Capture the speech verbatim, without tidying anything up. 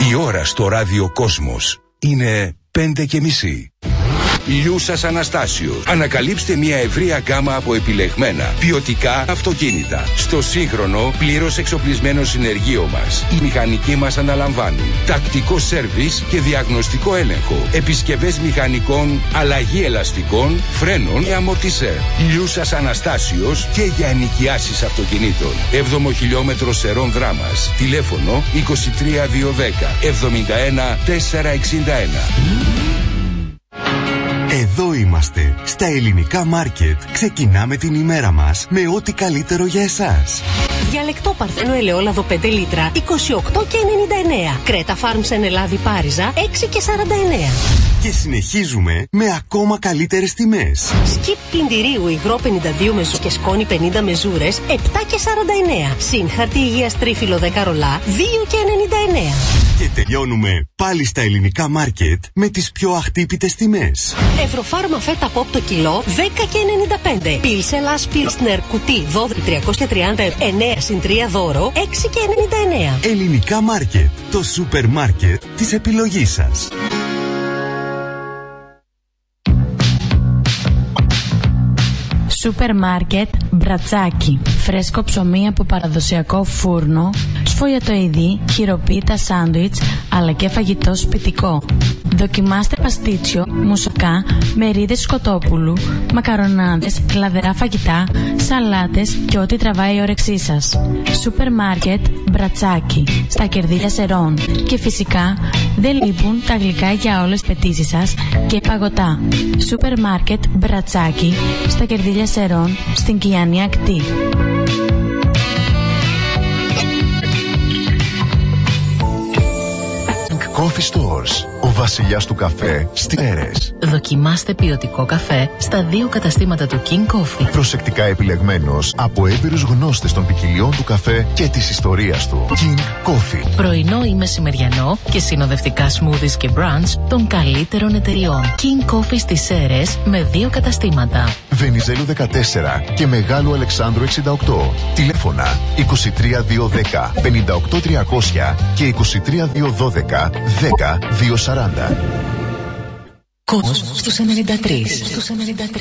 Η ώρα στο ράδιο Κόσμος είναι πέντε και μισή. Λιούσας Αναστάσιος. Ανακαλύψτε μια ευρεία γκάμα από επιλεγμένα ποιοτικά αυτοκίνητα. Στο σύγχρονο, πλήρως εξοπλισμένο συνεργείο μας, οι μηχανικοί μας αναλαμβάνουν τακτικό σέρβις και διαγνωστικό έλεγχο, επισκευές μηχανικών, αλλαγή ελαστικών, φρένων και αμορτισέρ. Λιούσας Αναστάσιος και για ενοικιάσεις αυτοκινήτων. έβδομο χιλιόμετρο Σερών Δράμας. Τηλέφωνο είκοσι τρία διακόσια δέκα εβδομήντα ένα τετρακόσια εξήντα ένα. Εδώ είμαστε, στα Ελληνικά Μάρκετ. Ξεκινάμε την ημέρα μας με ό,τι καλύτερο για εσάς. Διαλεκτό παρθένο ελαιόλαδο πέντε λίτρα, είκοσι οκτώ και ενενήντα εννέα. Κρέτα Φάρμς εν Ελλάδη Πάριζα, έξι και σαράντα εννέα. Και συνεχίζουμε με ακόμα καλύτερες τιμές. Σκιπ πλυντηρίου υγρό πενήντα δύο μεζούρες και σκόνη πενήντα μεζούρες, επτά και σαράντα εννέα. Συν χαρτί υγείας τρίφυλλο δέκα ρολά, δύο και ενενήντα εννέα. Και τελειώνουμε πάλι στα Ελληνικά Μάρκετ με τις πιο αχτύπητες τιμές. Ευρωφάρμα φέτα πόπ το κιλό, δέκα και ενενήντα πέντε. Πίλσελας Πίλσνερ κουτί δώδεκα τριακόσια τριάντα εννέα συν τρία δώρο, έξι και ενενήντα εννέα. Ελληνικά Μάρκετ, το σούπερ μάρκετ της επιλογής σας. Σούπερ μάρκετ Μπρατσάκι. Φρέσκο ψωμί από παραδοσιακό φούρνο, σφολιατοειδή, χειροποίητα σάντουιτς, αλλά και φαγητό σπιτικό. Δοκιμάστε παστίτσιο, μουσακά, μερίδες σκοτόπουλου, μακαρονάδες, λαδερά φαγητά, σαλάτες και ό,τι τραβάει η όρεξή σας. Σούπερ μάρκετ Μπρατσάκι. Στα Κερδίλια Σερών. Και φυσικά δεν λείπουν τα γλυκά για όλες τις πετήσεις σας και παγωτά. Σούπερ μάρκετ Μπρατσάκι. Στα Κερδίλια Σερών, στην Κιάνη Ακτή. Coffee Stores. Ο βασιλιάς του καφέ στις Σέρρες. Δοκιμάστε ποιοτικό καφέ στα δύο καταστήματα του King Coffee. Προσεκτικά επιλεγμένος από έμπειρους γνώστες των ποικιλιών του καφέ και της ιστορίας του. King Coffee. Πρωινό ή μεσημεριανό και συνοδευτικά smoothies και brunch των καλύτερων εταιριών. King Coffee στις Σέρρες με δύο καταστήματα. Βενιζέλου δεκατέσσερα και Μεγάλου Αλεξάνδρου εξήντα οκτώ. Τηλέφωνα είκοσι τρία διακόσια δέκα πενήντα οκτώ τριακόσια και είκοσι τρία διακόσια δώδεκα δέκα διακόσια σαράντα. Κόσμος στους ενενήντα τρία.